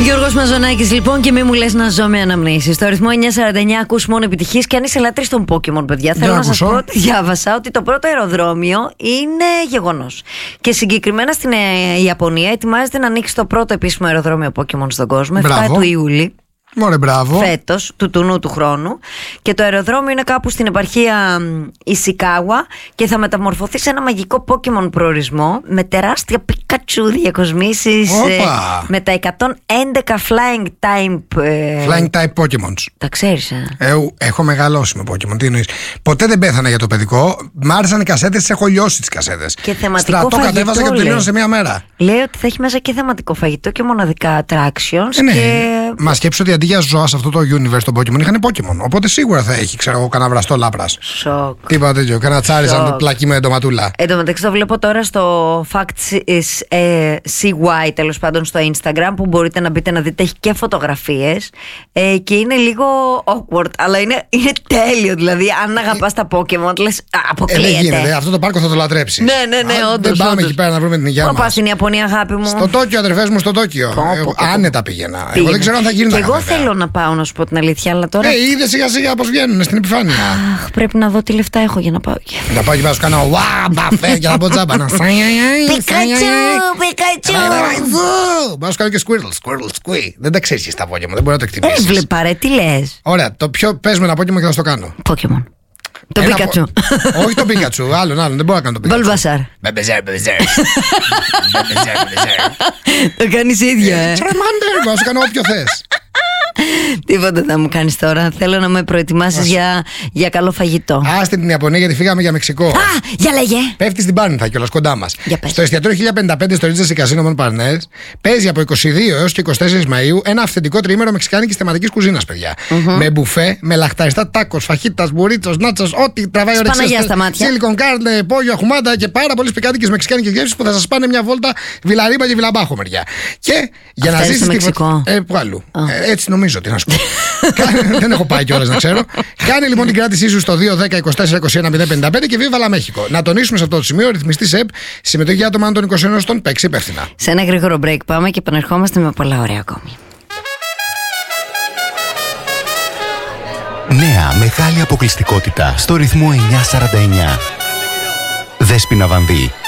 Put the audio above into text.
Γιώργος Μαζονάκης λοιπόν, και μη μου λες να ζω με αναμνήσεις. Στο αριθμό 949 ακούς μόνο επιτυχίες. Και αν είσαι λατρής των Pokémon, παιδιά, θέλω να σας πω ότι διάβασα ότι το πρώτο αεροδρόμιο είναι γεγονός. Και συγκεκριμένα στην Ιαπωνία ετοιμάζεται να ανοίξει το πρώτο επίσημο αεροδρόμιο Pokémon στον κόσμο, 7 του Ιούλη. Μωρέ, μπράβο. Φέτος, του τουνού του χρόνου. Και το αεροδρόμιο είναι κάπου στην επαρχία Ισικάουα και θα μεταμορφωθεί σε ένα μαγικό Pokémon προορισμό με τεράστια Πικατσού διακοσμήσεις, με τα 111 Flying Type Pokémons. Τα ξέρεις, έχω μεγαλώσει με Pokémon. Τι εννοείς? Ποτέ δεν πέθανα για το παιδικό. Μ' άρεσαν οι κασέτες, τις έχω λιώσει τις κασέτες. Και θεματικό στρατό φαγητό, κατέβαζα και το τελείωνα σε μία μέρα. Λέει ότι θα έχει μέσα και θεματικό φαγητό και μοναδικά attractions. Ναι. Και... Μα σκέψω ότι αντί για ζώα σε αυτό το universe των Pokémon είχαν Pokémon. Οπότε σίγουρα θα έχει, ξέρω εγώ, κανένα βραστό λάπρας. Σοκ. Τίποτα τέτοιο. Κανένα Charizard πλακί με ντοματούλα. Εν τω μεταξύ το βλέπω τώρα στο Facts CY, τέλος πάντων, στο Instagram, που μπορείτε να μπείτε να δείτε. Έχει και φωτογραφίες και είναι λίγο awkward, αλλά είναι τέλειο. Δηλαδή, αν αγαπάς τα Pokémon, λες αποκλείεται. Δεν γίνεται. Αυτό το πάρκο θα το λατρέψεις. Ναι, όντως. Δεν πάμε εκεί πέρα να βρούμε την υγεία μας. Πας στην Ιαπωνία, αγάπη μου? Στο Τόκιο, αδερφές μου, στο Τόκιο. Άνετα πήγαινα. Εγώ δεν ξέρω αν θα γίνει. Και εγώ θέλω να πάω, να σου πω την αλήθεια, αλλά τώρα. Είδε σιγά σιγά πώς βγαίνουν στην επιφάνεια. Αχ, πρέπει να δω τι λεφτά έχω για να πάω εκεί. Να πάω εκεί πέρα, σου κάνω μπαφέ και να πω τζάμπα. Πικατσού! Μπορώ να σου κάνω και Squirtle. Δεν τα ξέρεις στα Pokémon, δεν μπορεί να το εκτιμήσεις. Έβλεπα, ρε, τι λες? Ωραία, το πιο πες με ένα Pokémon και θα στο κάνω. Pokémon. Το Πίκατσου. Όχι το Πίκατσου, άλλον, δεν μπορώ να κάνω το Πίκατσου. Μπολβασάρ. Μπεμπεζέρ. Το κάνεις ίδια, Charmander, μπορώ να σου κάνω όποιο θες. Τίποτα θα μου κάνεις τώρα. Θέλω να με προετοιμάσεις για καλό φαγητό. Άστε την Ιαπωνία, γιατί φύγαμε για Μεξικό. Για λέγε. Πέφτει στην Πάρνηθα κιόλας, κοντά μας. Στο εστιατόριο 1055 στο Regency Casino Montparnasse παίζει από 22 έως και 24 Μαΐου ένα αυθεντικό τριήμερο μεξικάνικης θεματικής κουζίνας, παιδιά. Με μπουφέ, με λαχταριστά τάκος, φαχίτας, μπουρίτσος, νάτσος, ό,τι τραβάει όρεξη. Silicon Carne, πόγιο, αχουμάτα και πάρα πολλές πικάντικες μεξικάνικες γεύσεις που θα σας πάνε μια βόλτα Βιλαρίμπα και Βιλαμπάχο, μεριά. Και για να ζήσεις που αλλού. Έτσι νομίζω, τι να σου πω. Δεν έχω πάει κιόλας να ξέρω. Κάνε λοιπόν την κράτησή σου στο 210-24-21-055 και βίβαλα Μέχικο. Να τονίσουμε σε αυτό το σημείο, ρυθμιστή ΕΠ, συμμετοχή άτομα των 21 ετών, παίξει υπεύθυνα. Σε ένα γρήγορο break πάμε και επανερχόμαστε με πολλά ωραία ακόμη. Νέα μεγάλη αποκλειστικότητα στο ρυθμό 949. Δέσποινα Βανδύ,